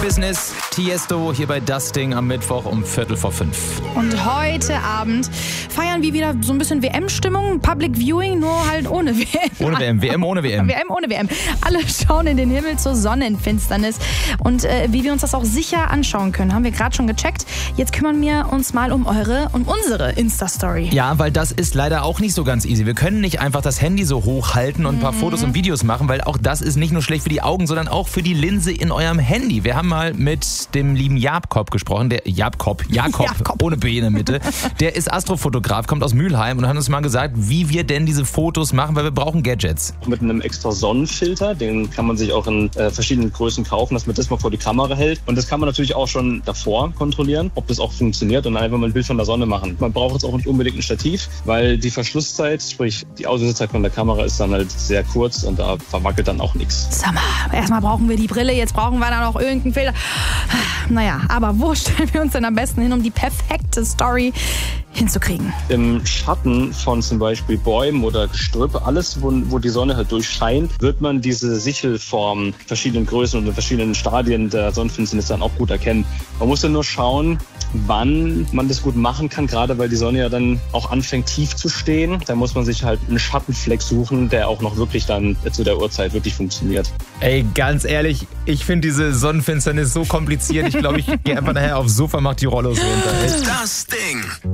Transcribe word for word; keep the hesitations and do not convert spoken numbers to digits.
Business. Tiesto hier bei Das Ding am Mittwoch um Viertel vor fünf. Und heute Abend feiern wir wieder so ein bisschen W M-Stimmung. Public Viewing, nur halt ohne W M. Ohne W M. W M ohne W M. W M ohne W M. Alle schauen in den Himmel zur Sonnenfinsternis. Und äh, wie wir uns das auch sicher anschauen können, haben wir gerade schon gecheckt. Jetzt kümmern wir uns mal um eure und unsere Insta-Story. Ja, weil das ist leider auch nicht so ganz easy. Wir können nicht einfach das Handy so hochhalten und ein paar mhm. Fotos und Videos machen, weil auch das ist nicht nur schlecht für die Augen, sondern auch für die Linse in eurem Handy. Wir haben mal mit dem lieben Jakob gesprochen, der Jakob, Jakob, Jakob. ohne B in der Mitte. Der ist Astrofotograf, kommt aus Mülheim und hat uns mal gesagt, wie wir denn diese Fotos machen, weil wir brauchen Gadgets. Mit einem extra Sonnenfilter, den kann man sich auch in äh, verschiedenen Größen kaufen, dass man das mal vor die Kamera hält. Und das kann man natürlich auch schon davor kontrollieren, ob das auch funktioniert und einfach mal ein Bild von der Sonne machen. Man braucht jetzt auch nicht unbedingt ein Stativ, weil die Verschlusszeit, sprich die Auslösezeit von der Kamera ist dann halt sehr kurz und da verwackelt dann auch nichts. Sag mal, erstmal brauchen wir die Brille, jetzt brauchen wir dann noch irgendeinen Filter. Naja, aber wo stellen wir uns denn am besten hin, um die perfekte Story hinzukriegen? Im Schatten von zum Beispiel Bäumen oder Gestrüpp, alles, wo, wo die Sonne halt durchscheint, wird man diese Sichelformen, verschiedenen Größen und in verschiedenen Stadien der Sonnenfinsternis dann auch gut erkennen. Man muss dann nur schauen, wann man das gut machen kann, gerade weil die Sonne ja dann auch anfängt tief zu stehen. Da muss man sich halt einen Schattenfleck suchen, der auch noch wirklich dann zu der Uhrzeit wirklich funktioniert. Ey, ganz ehrlich, ich finde diese Sonnenfinsternis so kompliziert. Ich glaube, ich gehe einfach nachher aufs Sofa, mach die Rollos runter. Das Ding.